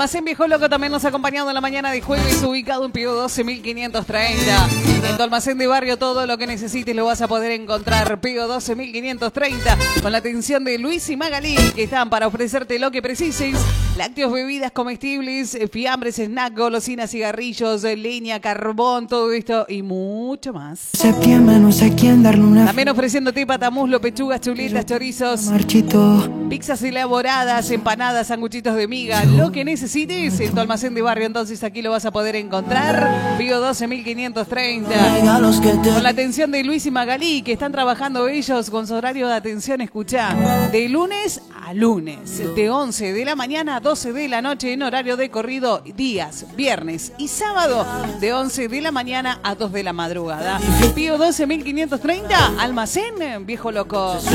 Almacén Viejo Loco también nos ha acompañado en la mañana de jueves, ubicado en Pío 12530. En tu almacén de barrio todo lo que necesites lo vas a poder encontrar. Pío 12530, con la atención de Luis y Magalí, que están para ofrecerte lo que precises. Lácteos, bebidas comestibles, fiambres, snacks, golosinas, cigarrillos, leña, carbón, todo esto y mucho más. Septiembre, no sé quién darle una. También ofreciéndote patamuslo, pechugas, chuletas, chorizos, Marchito. pizzas elaboradas, empanadas, sanguchitos de miga, lo que necesites en tu almacén de barrio, entonces aquí lo vas a poder encontrar. Pío 12530. Regalos que te. Con la atención de Luis y Magalí, que están trabajando ellos con su horario de atención, escuchá, de lunes a lunes, de 11 de la mañana a 12 de la noche en horario de corrido, días, viernes y sábado, de 11 de la mañana a 2 de la madrugada. Pío 12530, almacén Viejo Loco.